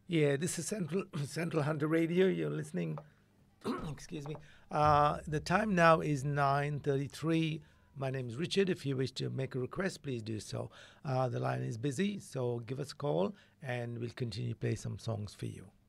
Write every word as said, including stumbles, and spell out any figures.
Yeah, this is Central Central Hunter Radio. You're listening. Excuse me. Uh, the time now is nine thirty-three. My name is Richard. If you wish to make a request, please do so. Uh, the line is busy, so give us a call, and we'll continue to play some songs for you.